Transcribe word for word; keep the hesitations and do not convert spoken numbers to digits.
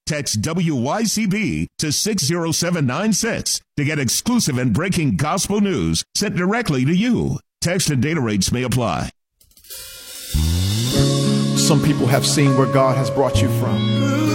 Text W Y C B to six zero seven nine six to get exclusive and breaking gospel news sent directly to you. Text and data rates may apply. Some people have seen where God has brought you from.